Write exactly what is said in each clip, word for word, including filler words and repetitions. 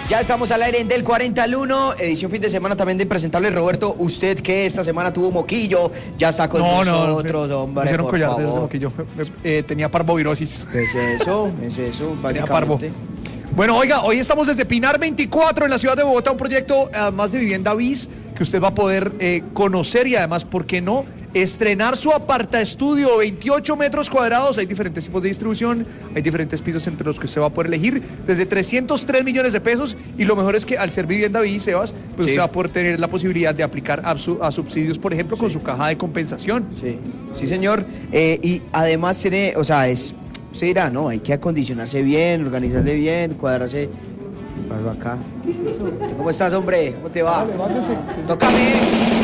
Ya estamos al aire en Del cuarenta al uno, edición fin de semana también de Impresentable. Roberto, usted que esta semana tuvo moquillo, ya está con no, nosotros, no, hombre, me por collar favor. de ese moquillo. Eh, tenía parvovirosis. ¿Qué es eso? ¿Es eso? Tenía parvo. Básicamente. Bueno, oiga, hoy estamos desde Pinar veinticuatro en la ciudad de Bogotá, un proyecto además de vivienda bis que usted va a poder eh, conocer y además, ¿por qué no?, estrenar su aparta estudio, veintiocho metros cuadrados. Hay diferentes tipos de distribución, hay diferentes pisos entre los que usted va a poder elegir desde trescientos tres millones de pesos, y lo mejor es que al ser vivienda bis, Sebas, pues Sí. usted va a poder tener la posibilidad de aplicar a, su, a subsidios, por ejemplo, con Sí. su caja de compensación. Sí, sí, señor. Eh, y además tiene, o sea, es, se dirá, no, hay que acondicionarse bien, organizarse bien, cuadrarse. ¿Qué pasó acá? ¿Cómo estás, hombre? ¿Cómo te va? ¡Tócame!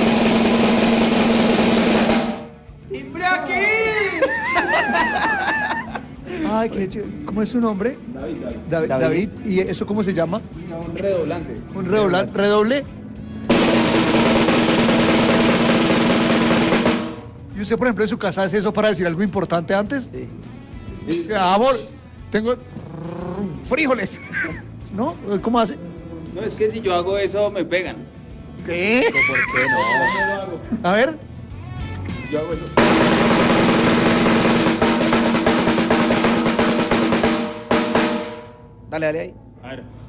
¡Timbre aquí! Ay, qué chévere. ¿Cómo es su nombre? David, David. David. David. David. ¿Y eso cómo se llama? Un redoblante. Un redoble. redoble. ¿Y usted, por ejemplo, en su casa hace eso para decir algo importante antes? Sí. Sí, amor, tengo frijoles. ¿No? ¿Cómo hace? No, es que si yo hago eso me pegan. ¿Qué? ¿Por qué no? No lo hago. A ver. Yo hago eso. Dale, dale ahí. A ver.